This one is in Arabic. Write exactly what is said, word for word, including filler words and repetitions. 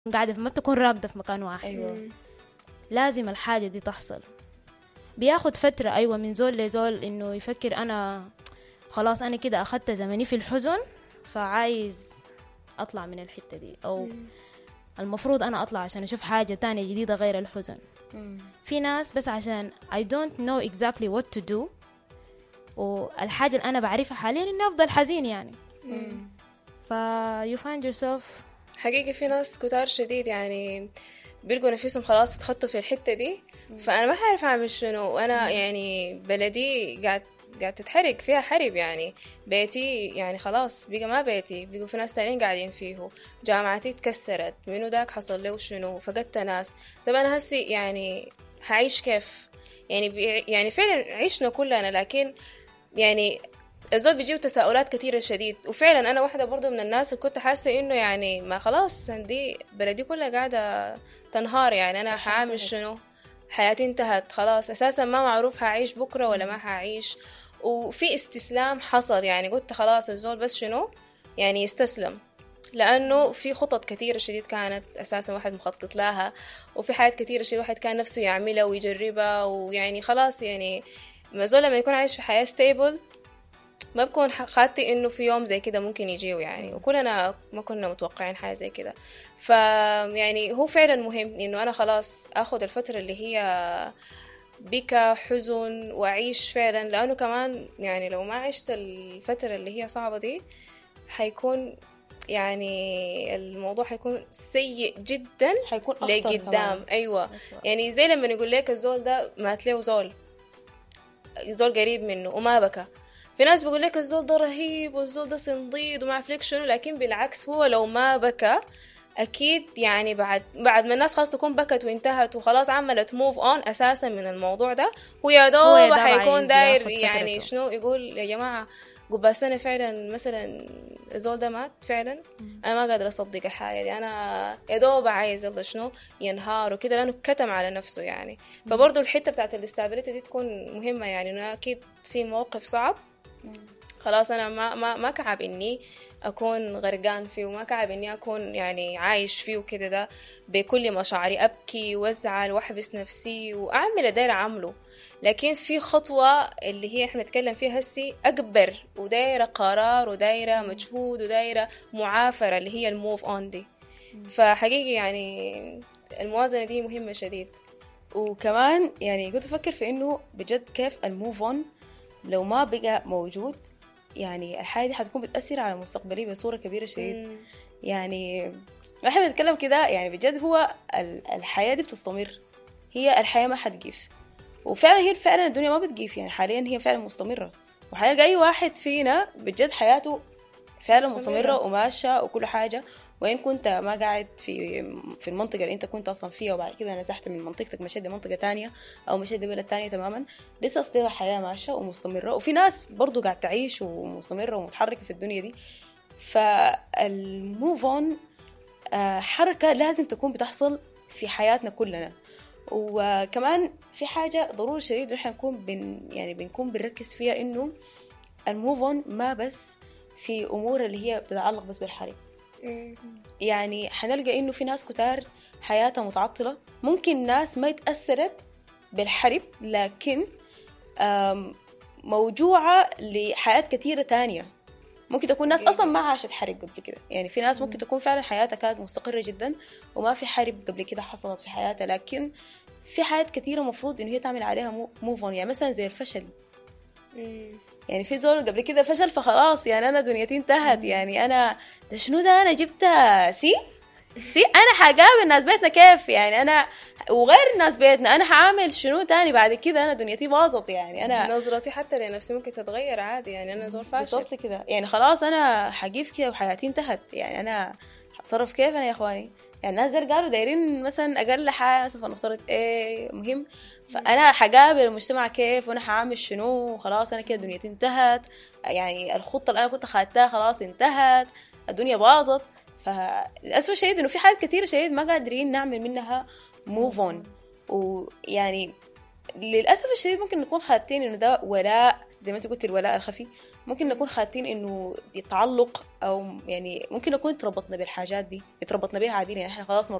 قاعدة ما بتكون راكدة في مكان واحد. أيوة. لازم الحاجة دي تحصل. بياخد فترة أيوة من زول لزول إنه يفكر أنا خلاص أنا كده أخدت زمني في الحزن فعايز أطلع من الحتة دي، أو مم. المفروض أنا أطلع عشان أشوف حاجة تانية جديدة غير الحزن. مم. في ناس بس عشان I don't know exactly what to do، والحاجة اللي أنا بعرفها حاليا إني أفضل حزين يعني. مم. ف you find yourself. حقيقي في ناس كتار شديد يعني بيلقوا نفسهم خلاص اتخطوا في الحتة دي، فأنا ما عارف أعمل شنو. وأنا يعني بلدي قاعد قاعد تتحرق فيها حرب، يعني بيتي يعني خلاص بقى ما بيتي، بقوا في ناس تانيين قاعدين فيه، جامعتي تكسرت، منو داك حصل له شنو، فقدت ناس. طب أنا هسي يعني هعيش كيف؟ يعني يعني فعلا عشنا كلنا، لكن يعني الزول بيجيو تساؤلات كثيرة شديد. وفعلا أنا واحدة برضو من الناس اللي كنت حاسة إنه يعني ما خلاص عندي بلدي كلها قاعدة تنهار، يعني أنا حعمل شنو؟ حياتي انتهت خلاص، أساسا ما معروف هعيش بكرة ولا ما هعيش. وفي استسلام حصل، يعني قلت خلاص الزول بس شنو يعني يستسلم، لأنه في خطط كثيرة شديد كانت أساسا واحد مخطط لها، وفي حاجات كثيرة شديد واحد كان نفسه يعملها ويجربها، ويعني خلاص يعني ما زول لما يكون عايش في حياة ستيبل ما بكون خاطي إنه في يوم زي كده ممكن يجيه يعني، وكلنا ما كنا متوقعين حاجة زي كده. فيعني هو فعلا مهم إنه أنا خلاص أخذ الفترة اللي هي بكى حزن وأعيش فعلا، لأنه كمان يعني لو ما عشت الفترة اللي هي صعبة دي حيكون يعني الموضوع حيكون سيء جدا، حيكون لقدام. أيوة أسوأ. يعني زي لما نقول لك الزول ده مات له زول زول قريب منه وما بكى، في ناس بيقول لك الزول ده رهيب والزول ده صنديد وما عارف شنو، لكن بالعكس هو لو ما بكى اكيد يعني بعد بعد ما الناس خلاص تكون بكت وانتهت وخلاص عملت موف اون اساسا من الموضوع ده، هو يا دوب حيكون داير يعني شنو يقول يا جماعه قبل انا فعلا مثلا الزول ده مات فعلا، انا ما قادر اصدق الحاجه دي، انا يا دوب عايز يلا شنو ينهار وكده، لانه كتم على نفسه يعني. فبرضه الحته بتاعت الاستابيليتي دي تكون مهمه، يعني انه اكيد في موقف صعب خلاص انا ما ما ما كعب اني اكون غرقان فيه، وما كعب اني اكون يعني عايش فيه وكده، ده بكل مشاعري ابكي وازعل واحبس نفسي واعمل اللي دايره اعمله. لكن في خطوه اللي هي احنا نتكلم فيها هسي اكبر، ودايره قرار ودايره مجهود ودايره معافره اللي هي الموف اون دي. فحقيقي يعني الموازنه دي مهمه شديد. وكمان يعني كنت افكر في انه بجد كيف الموف اون لو ما بقى موجود، يعني الحياة دي حتكون بتأثر على مستقبلي بصورة كبيرة شديد. مم. يعني احنا بنتكلم كده يعني بجد هو الحياة دي بتستمر، هي الحياة ما حتقيف، وفعلا هي فعلا الدنيا ما بتقيف، يعني حاليا هي فعلا مستمرة، وحاليا أي واحد فينا بجد حياته فعلا مستمرة, مستمرة وماشية وكل حاجة. وإن كنت ما قاعد في في المنطقة اللي أنت كنت أصلا فيها وبعد كده نزحت من منطقتك مشيت لمنطقة تانية أو مشيت لبلد تانية تماما، لسه أصلا الحياة ماشية ومستمرة، وفي ناس برضو قاعد تعيش ومستمرة ومتحركة في الدنيا دي. فالموف اون حركة لازم تكون بتحصل في حياتنا كلنا. وكمان في حاجة ضروري شديد نحن نكون بن يعني بنكون بنركز فيها، إنه الموف اون ما بس في أمور اللي هي بتتعلق بس بالحرب. يعني حنلقى إنه في ناس كتار حياتها متعطلة، ممكن ناس ما يتأثرت بالحرب لكن موجوعة لحياة كثيرة تانية. ممكن تكون ناس أصلا ما عاشت حرب قبل كده، يعني في ناس ممكن تكون فعلا حياتها كانت مستقرة جدا وما في حرب قبل كده حصلت في حياتها، لكن في حياة كثيرة مفروض إنه هي تعمل عليها موف اون. يعني مثلا زي الفشل، يعني في زول قبل كده فشل فخلاص يعني أنا دنيتي انتهت، يعني أنا ده شنو ده أنا جبتها سي سي أنا حقابل الناس بيتنا كيف، يعني أنا وغير الناس بيتنا أنا حعمل شنو تاني بعد كده، أنا دنيتي باظت، يعني أنا نظرتي حتى لنفسي ممكن تتغير عادي، يعني أنا زول فاشل بالضبط كده، يعني خلاص أنا حقيف كده وحياتي انتهت، يعني أنا هتصرف كيف أنا يا إخواني؟ يعني الناس دول قالوا دايرين مثلا أقل حاجة مثلا فنفترض إيه مهم، فأنا حقابل المجتمع كيف وأنا حعمل شنو، خلاص أنا كده دنيتي انتهت، يعني الخطة اللي أنا كنت خدتها خلاص انتهت، الدنيا باظت. فللأسف الشديد إنه في حاجات كتيرة شديد ما قادرين نعمل منها موف اون. ويعني للأسف الشديد ممكن نكون خاتين إنه ده ولاء زي ما انت قلت الولاء الخفي، ممكن نكون خاتين انه تعلق، او يعني ممكن نكون تربطنا بالحاجات دي، تربطنا بيها عادي، يعني احنا خلاص